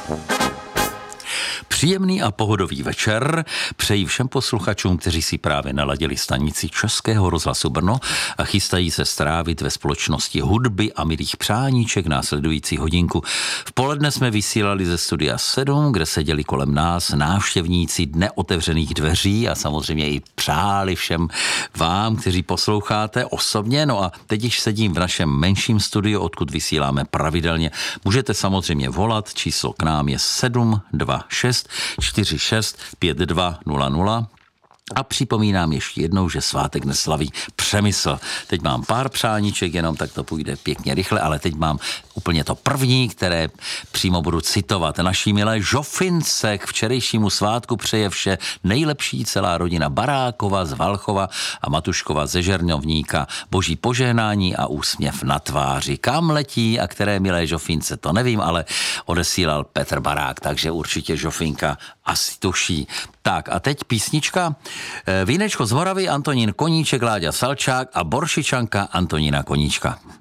Příjemný a pohodový večer přeji všem posluchačům, kteří si právě naladili stanici Českého rozhlasu Brno a chystají se strávit ve společnosti hudby a milých přáníček následující hodinku. V poledne jsme vysílali ze studia 7, kde seděli kolem nás návštěvníci Dne otevřených dveří a samozřejmě i přáli všem vám, kteří posloucháte osobně. No a teď již sedím v našem menším studiu, odkud vysíláme pravidelně. Můžete samozřejmě volat, číslo k nám je 726 46 5200. A připomínám ještě jednou, že svátek neslaví Přemysl. Teď mám pár přáníček, jenom tak to půjde pěkně rychle, ale teď mám úplně to první, které přímo budu citovat. Naší milé Žofince k včerejšímu svátku přeje vše nejlepší celá rodina Barákova z Valchova a Matuškova ze Žernovníka. Boží požehnání a úsměv na tváři. Kam letí a které milé Žofince, to nevím, ale odesílal Petr Barák, takže určitě Žofinka asi tuší. Tak a teď písnička. Vínečko z Moravy, Antonín Koníček, Láďa Salčák a Boršičanka Antonína Koníčka.